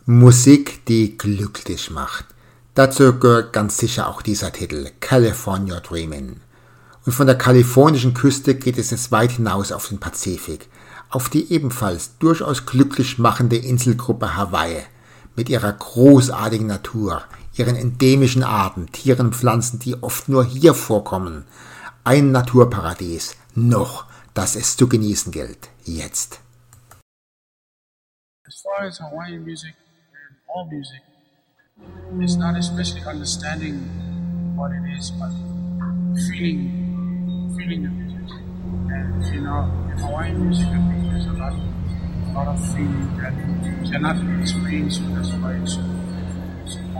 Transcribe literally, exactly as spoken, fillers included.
Musik, die glücklich macht. Dazu gehört ganz sicher auch dieser Titel, California Dreamin'. Und von der kalifornischen Küste geht es jetzt weit hinaus auf den Pazifik, auf die ebenfalls durchaus glücklich machende Inselgruppe Hawaii mit ihrer großartigen Natur, ihren endemischen Arten, Tieren und Pflanzen, die oft nur hier vorkommen. Ein Naturparadies, noch, das es zu genießen gilt, jetzt. As far as Hawaiian music and all music, it's not especially understanding what it is, but feeling, feeling the music. And you know, in Hawaiian music, I think there's a lot, a lot of feeling that cannot be explained, so that's why it's so